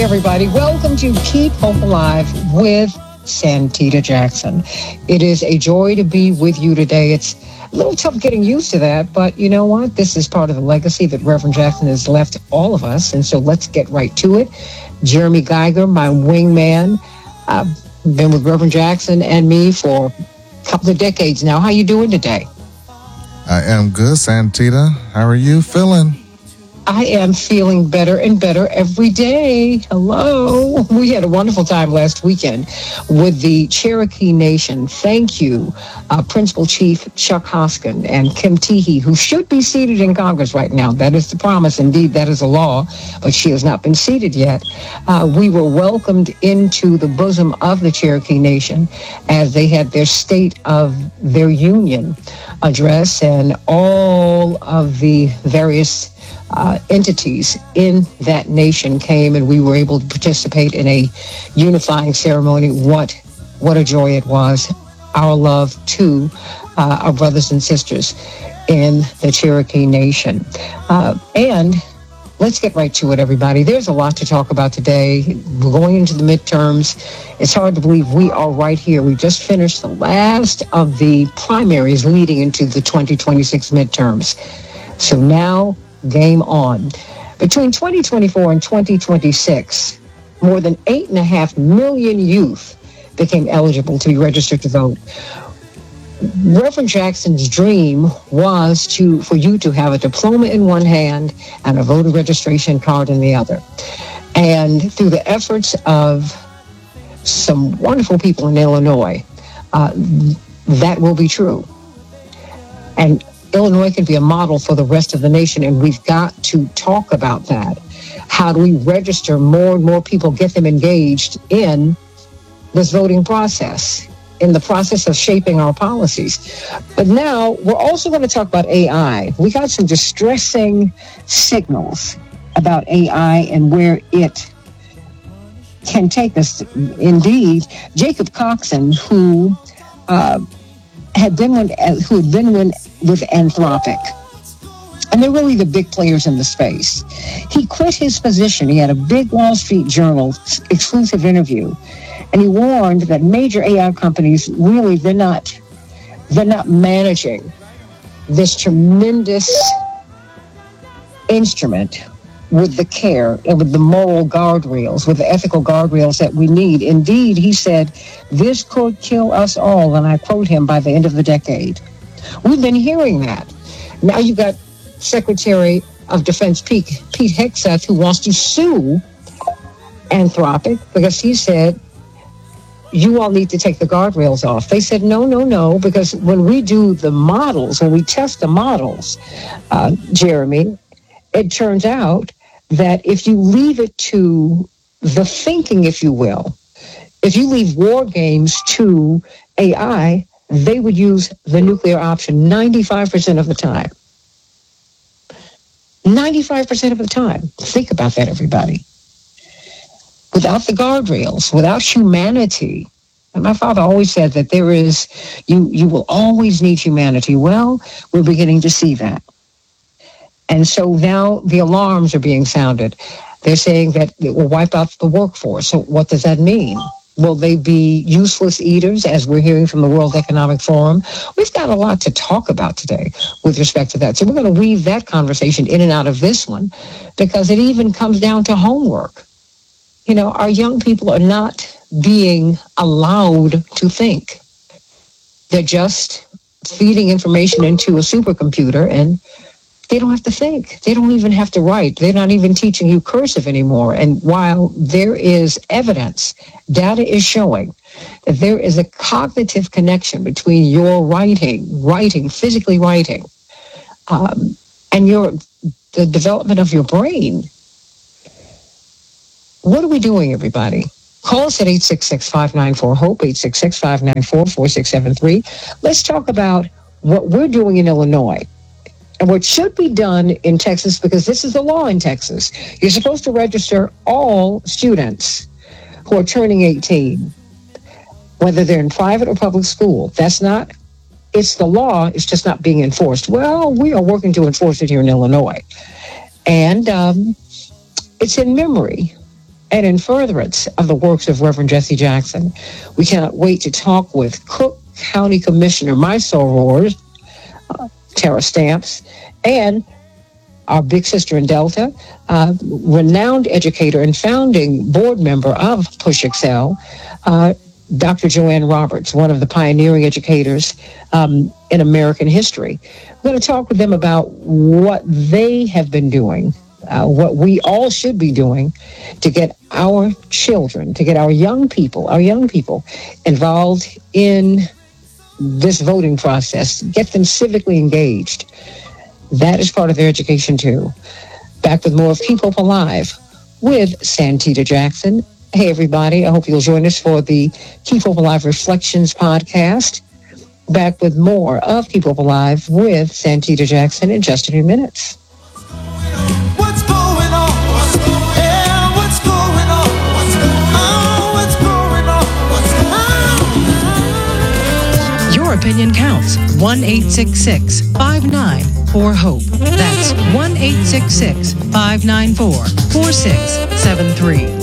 everybody. Welcome to Keep Hope Alive with Santita Jackson. It is a joy to be with you today. It's a little tough getting used to that, but you know what? This is part of the legacy that Reverend Jackson has left all of us, and so let's get right to it. Jeremy Geiger, my wingman, been with Reverend Jackson and me for a couple of decades now. How you doing today? I am good, Santita. How are you feeling? I am feeling better and better every day. Hello. We had a wonderful time last weekend with the Cherokee Nation. Thank you, Principal Chief Chuck Hoskin and Kim Teehee, who should be seated in Congress right now. That is the promise. Indeed, that is a law, but she has not been seated yet. We were welcomed into the bosom of the Cherokee Nation as they had their State of their Union address, and all of the various entities in that nation came, and we were able to participate in a unifying ceremony. What a joy it was. Our love to our brothers and sisters in the Cherokee Nation. And let's get right to it, everybody. There's a lot to talk about today. We're going into the midterms. It's hard to believe we are right here. We just finished the last of the primaries leading into the 2026 midterms. So now, game on. Between 2024 and 2026, more than 8.5 million youth became eligible to be registered to vote. Reverend Jackson's dream was for you to have a diploma in one hand and a voter registration card in the other. And through the efforts of some wonderful people in Illinois, that will be true. And Illinois can be a model for the rest of the nation, and we've got to talk about that. How do we register more and more people, get them engaged in this voting process, in the process of shaping our policies? But now we're also going to talk about AI. We got some distressing signals about AI and where it can take us. Indeed, Jacob Coxon, who had been with Anthropic, and they're really the big players in the space. He quit his position. He had a big Wall Street Journal exclusive interview, and he warned that major AI companies really they're not managing this tremendous instrument with the care and with the moral guardrails, with the ethical guardrails that we need. Indeed, he said, this could kill us all, and I quote him, by the end of the decade. We've been hearing that. Now you've got Secretary of Defense Pete Hegseth, who wants to sue Anthropic because he said, you all need to take the guardrails off. They said, no, because when we do the models, when we test the models, Jeremy, it turns out that if you leave it to the thinking, if you will, if you leave war games to AI, they would use the nuclear option 95% of the time. 95% of the time. Think about that, everybody. Without the guardrails, without humanity. And my father always said that you will always need humanity. Well, we're beginning to see that. And so now the alarms are being sounded. They're saying that it will wipe out the workforce. So what does that mean? Will they be useless eaters, as we're hearing from the World Economic Forum? We've got a lot to talk about today with respect to that. So we're going to weave that conversation in and out of this one, because it even comes down to homework. You know, our young people are not being allowed to think. They're just feeding information into a supercomputer, and they don't have to think. They don't even have to write. They're not even teaching you cursive anymore. And while there is evidence, data is showing that there is a cognitive connection between your writing, physically writing, and the development of your brain. What are we doing, everybody? Call us at 866-594-HOPE, 866-594-4673. Let's talk about what we're doing in Illinois and what should be done in Texas, because this is the law in Texas. You're supposed to register all students who are turning 18, whether they're in private or public school. It's the law, it's just not being enforced. Well, we are working to enforce it here in Illinois. And it's in memory And in furtherance of the works of Reverend Jesse Jackson, we cannot wait to talk with Cook County Commissioner My Soror, Tara Stamps, and our big sister in Delta, renowned educator and founding board member of Push Excel, Dr. Joanne Roberts, one of the pioneering educators in American history. We're going to talk with them about what they have been doing, what we all should be doing to get our children, to get our young people involved in this voting process, get them civically engaged. That is part of their education too. Back with more of Keep Hope Alive with Santita Jackson. Hey everybody, I hope you'll join us for the Keep Hope Alive Reflections podcast. Back with more of Keep Hope Alive with Santita Jackson in just a few minutes. What's going on? Yeah, what's going on? What's going on? Your opinion counts. 1-866-594-HOPE. That's 1-866-594-4673.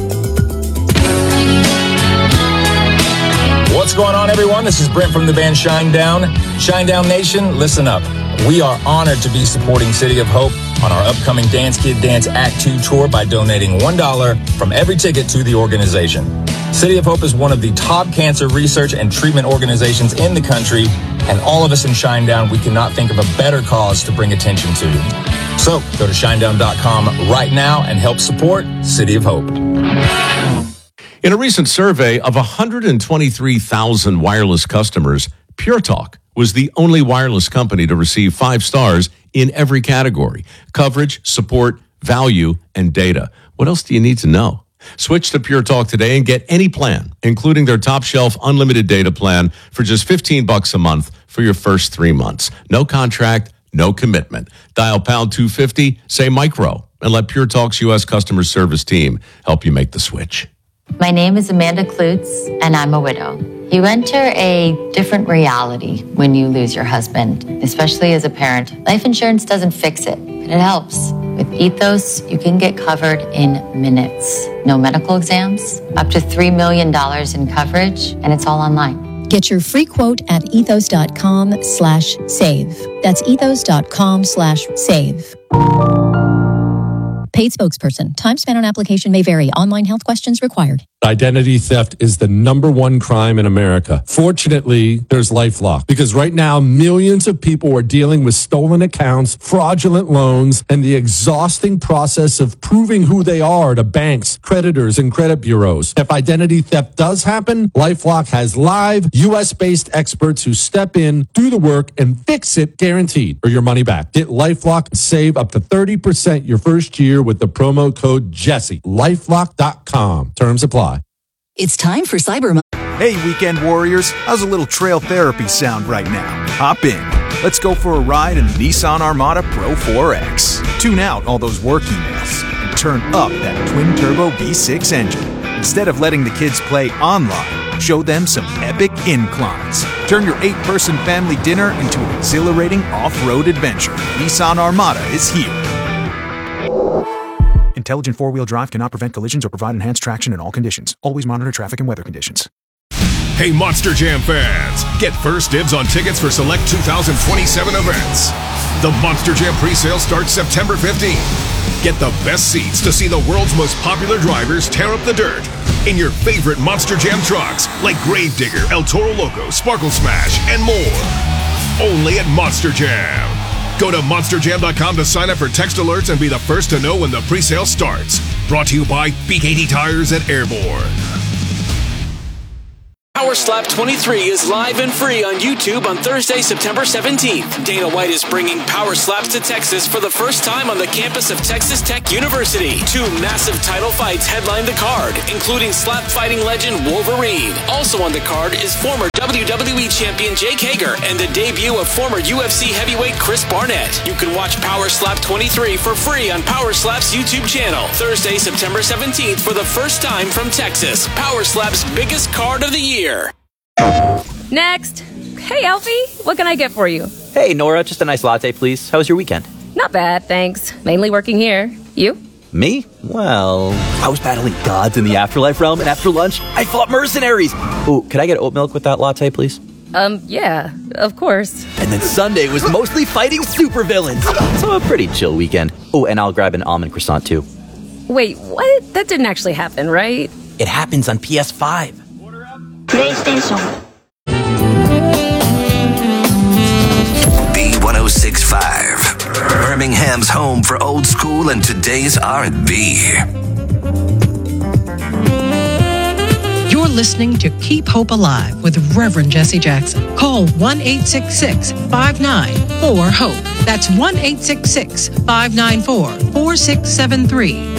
What's going on, everyone? This is Brent from the band Shinedown. Shinedown Nation, listen up. We are honored to be supporting City of Hope on our upcoming Dance Kid Dance Act 2 tour by donating $1 from every ticket to the organization. City of Hope is one of the top cancer research and treatment organizations in the country, and all of us in Shinedown, we cannot think of a better cause to bring attention to. So go to shinedown.com right now and help support City of Hope. In a recent survey of 123,000 wireless customers, Pure Talk was the only wireless company to receive 5 stars in every category: coverage, support, value, and data. What else do you need to know? Switch to Pure Talk today and get any plan, including their top shelf unlimited data plan for just $15 a month for your first 3 months. No contract, no commitment. Dial pound 250, say micro, and let Pure Talk's U.S. customer service team help you make the switch. My name is Amanda Klutz, and I'm a widow. You enter a different reality when you lose your husband, especially as a parent. Life insurance doesn't fix it, but it helps. With Ethos, you can get covered in minutes. No medical exams, up to $3 million in coverage, and it's all online. Get your free quote at ethos.com/save. That's ethos.com/save. Paid spokesperson. Time spent on application may vary. Online health questions required. Identity theft is the #1 crime in America. Fortunately, there's LifeLock, because right now millions of people are dealing with stolen accounts, fraudulent loans, and the exhausting process of proving who they are to banks, creditors, and credit bureaus. If identity theft does happen, LifeLock has live U.S.-based experts who step in, do the work, and fix it, guaranteed, or your money back. Get LifeLock and save up to 30% your first year with the promo code Jesse. LifeLock.com. Terms apply. It's time for Cyber Monday. Hey, weekend warriors. How's a little trail therapy sound right now? Hop in. Let's go for a ride in the Nissan Armada Pro 4X. Tune out all those work emails and turn up that twin-turbo V6 engine. Instead of letting the kids play online, show them some epic inclines. Turn your 8-person family dinner into an exhilarating off-road adventure. Nissan Armada is here. Intelligent four-wheel drive cannot prevent collisions or provide enhanced traction in all conditions. Always monitor traffic and weather conditions. Hey, Monster Jam fans! Get first dibs on tickets for select 2027 events. The Monster Jam pre-sale starts September 15th. Get the best seats to see the world's most popular drivers tear up the dirt in your favorite Monster Jam trucks like Gravedigger, El Toro Loco, Sparkle Smash, and more. Only at Monster Jam. Go to monsterjam.com to sign up for text alerts and be the first to know when the pre-sale starts. Brought to you by BKT Tires at Airborne. Power Slap 23 is live and free on YouTube on Thursday, September 17th. Dana White is bringing Power Slaps to Texas for the first time on the campus of Texas Tech University. 2 massive title fights headline the card, including slap fighting legend Wolverine. Also on the card is former WWE champion Jake Hager and the debut of former UFC heavyweight Chris Barnett. You can watch Power Slap 23 for free on Power Slap's YouTube channel. Thursday, September 17th for the first time from Texas. Power Slap's biggest card of the year. Next. Hey, Alfie, what can I get for you? Hey, Nora, just a nice latte, please. How was your weekend? Not bad, thanks. Mainly working here. You? Me? Well, I was battling gods in the afterlife realm, and after lunch, I fought mercenaries. Ooh, could I get oat milk with that latte, please? Yeah, of course. And then Sunday was mostly fighting supervillains. So a pretty chill weekend. Oh, and I'll grab an almond croissant too. Wait, what? That didn't actually happen, right? It happens on PS5. PlayStation. B1065, Birmingham's home for old school and today's R&B. You're listening to Keep Hope Alive with Reverend Jesse Jackson. Call 1-866-594-HOPE. That's 1-866-594-4673.